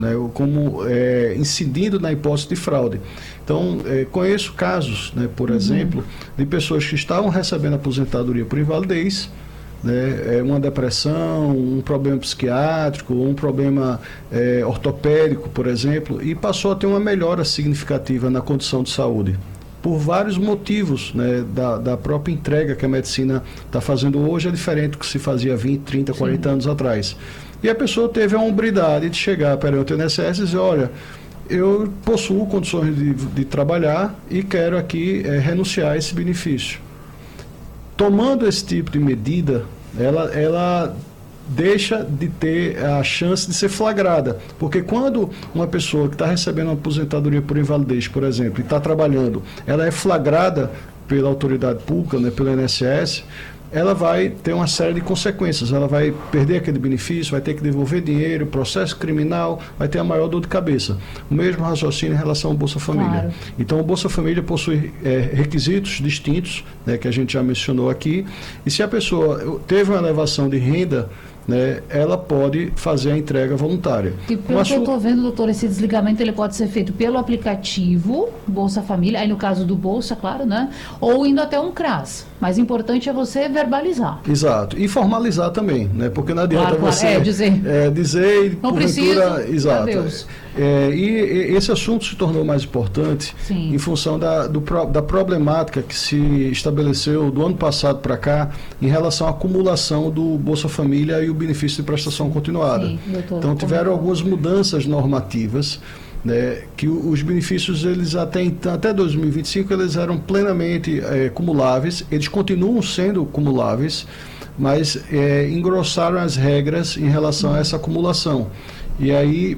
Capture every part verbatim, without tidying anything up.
né, como é, incidindo na hipótese de fraude. Então, é, conheço casos, né, por uhum. exemplo, de pessoas que estavam recebendo aposentadoria por invalidez, né, é, uma depressão, um problema psiquiátrico, um problema é, ortopédico, por exemplo, e passou a ter uma melhora significativa na condição de saúde, por vários motivos, né, da, da própria entrega que a medicina está fazendo hoje é diferente do que se fazia vinte, trinta, quarenta Sim. anos atrás. E a pessoa teve a hombridade de chegar perante o I N S S e dizer, olha, eu possuo condições de, de trabalhar e quero aqui é, renunciar a esse benefício. Tomando esse tipo de medida, ela, ela deixa de ter a chance de ser flagrada. Porque quando uma pessoa que está recebendo uma aposentadoria por invalidez, por exemplo, e está trabalhando, ela é flagrada pela autoridade pública, né, pelo I N S S, ela vai ter uma série de consequências. Ela vai perder aquele benefício, vai ter que devolver dinheiro, processo criminal, vai ter a maior dor de cabeça. O mesmo raciocínio em relação ao Bolsa Família. Claro. Então, o Bolsa Família possui é, requisitos distintos, né, que a gente já mencionou aqui, e se a pessoa teve uma elevação de renda, né, ela pode fazer a entrega voluntária. E pelo Mas, que eu estou vendo, doutor, esse desligamento ele pode ser feito pelo aplicativo Bolsa Família, aí no caso do Bolsa, claro, né? Ou indo até um CRAS. Mas importante é você verbalizar. Exato. E formalizar também, né? Porque não adianta claro, você claro. É, dizer. É, dizer e não preciso, exato. Deus. É, e, e esse assunto se tornou mais importante Sim. em função da, do, da problemática que se estabeleceu do ano passado para cá em relação à acumulação do Bolsa Família e o benefício de prestação continuada. Sim, doutor, então tiveram algumas mudanças normativas, né, que os benefícios eles até, até dois mil e vinte e cinco eles eram plenamente é, cumuláveis, eles continuam sendo cumuláveis, mas é, engrossaram as regras em relação a essa acumulação. E aí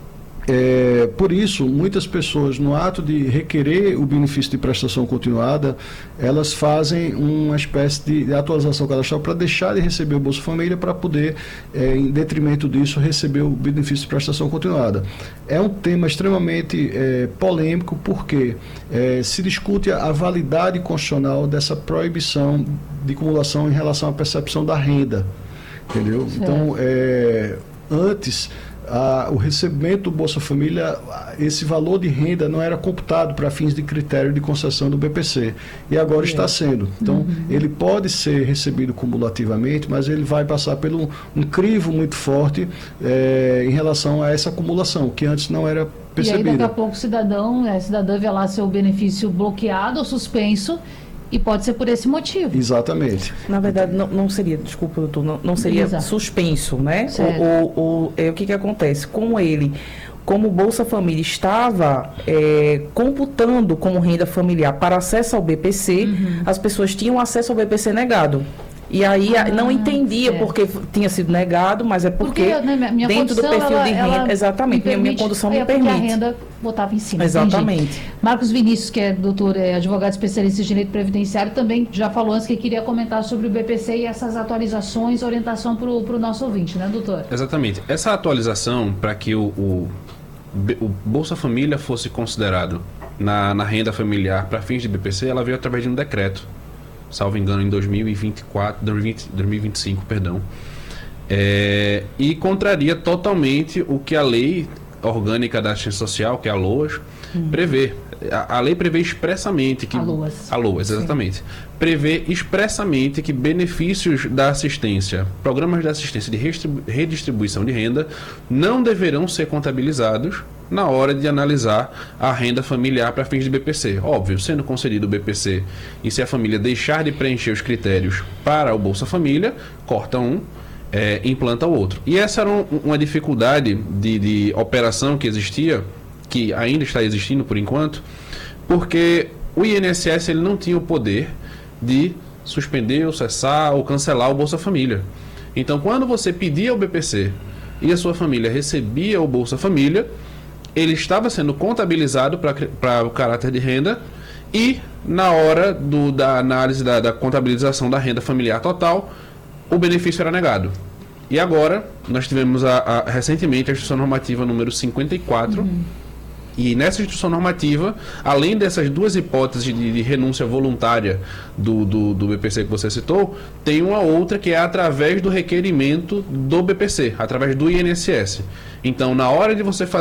É, por isso, muitas pessoas, no ato de requerer o benefício de prestação continuada, elas fazem uma espécie de atualização cadastral para deixar de receber o Bolsa Família para poder, é, em detrimento disso, receber o benefício de prestação continuada. É um tema extremamente é, polêmico, porque é, se discute a validade constitucional dessa proibição de acumulação em relação à percepção da renda. Entendeu? Certo. Então, é, antes... Ah, o recebimento do Bolsa Família, esse valor de renda não era computado para fins de critério de concessão do B P C, e agora é. está sendo. Então, uhum. ele pode ser recebido cumulativamente, mas ele vai passar por um, um crivo muito forte é, em relação a essa acumulação, que antes não era percebida. E aí, daqui a pouco, o cidadão, a cidadã vê lá seu benefício bloqueado ou suspenso, e pode ser por esse motivo. Exatamente. Na verdade, não, não seria, desculpa, doutor, não, não seria Exato. suspenso, né? O, o, o, é, o que que acontece? Com ele, como o Bolsa Família estava é, computando como renda familiar para acesso ao B P C, uhum. as pessoas tinham acesso ao B P C negado. E aí ah, não entendia certo. porque tinha sido negado, mas é porque, porque né, minha dentro do perfil ela, de renda, exatamente, minha, minha condição me permite. A renda botava em cima. Exatamente. Entendi. Marcos Vinícius, que é doutor, é advogado especialista em direito previdenciário, também já falou antes que queria comentar sobre o B P C e essas atualizações, orientação para o nosso ouvinte, né, doutor? Exatamente. Essa atualização para que o, o, o Bolsa Família fosse considerado na, na renda familiar para fins de B P C, ela veio através de um decreto, salvo engano, em dois mil e vinte e quatro, dois mil e vinte e cinco, perdão, é, e contraria totalmente o que a lei orgânica da assistência social, que é a LOAS, hum. prevê. A, a lei prevê expressamente que... A LOAS. A LOAS, exatamente. Sim. Prevê expressamente que benefícios da assistência, programas de assistência de redistribuição de renda, não deverão ser contabilizados na hora de analisar a renda familiar para fins de B P C. Óbvio, sendo concedido o B P C e se a família deixar de preencher os critérios para o Bolsa Família, corta um, é, implanta o outro. E essa era um, uma dificuldade de, de operação que existia, que ainda está existindo por enquanto, porque o I N S S ele não tinha o poder de suspender, ou cessar ou cancelar o Bolsa Família. Então, quando você pedia o B P C e a sua família recebia o Bolsa Família, ele estava sendo contabilizado para o caráter de renda e, na hora do, da análise da, da contabilização da renda familiar total, o benefício era negado. E agora, nós tivemos a, a, recentemente a Instrução Normativa número cinquenta e quatro, uhum. e nessa Instrução Normativa, além dessas duas hipóteses de, de renúncia voluntária do, do, do B P C que você citou, tem uma outra que é através do requerimento do B P C, através do I N S S. Então, na hora de você fazer